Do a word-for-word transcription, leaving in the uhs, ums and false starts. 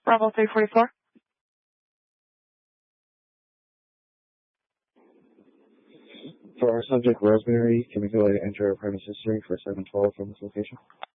Bravo three forty-four. For our subject, Rosemary, can we go ahead and enter our premise history for seven twelve from this location?